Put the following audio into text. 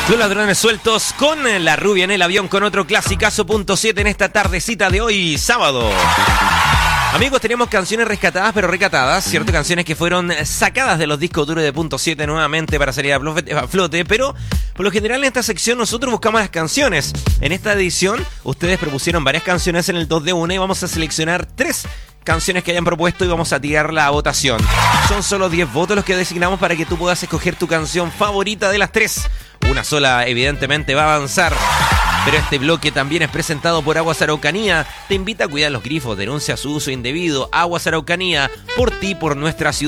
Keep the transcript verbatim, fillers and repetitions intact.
Los ladrones sueltos con la rubia en el avión con otro clasicazo punto siete en esta tardecita de hoy, sábado. Amigos, tenemos canciones rescatadas pero recatadas, ¿cierto? Canciones que fueron sacadas de los discos duros de punto siete nuevamente para salir a flote, pero por lo general en esta sección nosotros buscamos las canciones. En esta edición ustedes propusieron varias canciones en el dos de una y vamos a seleccionar tres canciones que hayan propuesto y vamos a tirarla a votación. Son solo diez votos los que designamos para que tú puedas escoger tu canción favorita de las tres. Una sola evidentemente va a avanzar. Pero este bloque también es presentado por Aguas Araucanía. Te invita a cuidar los grifos, denuncia su uso indebido. Aguas Araucanía, por ti, por nuestra ciudad.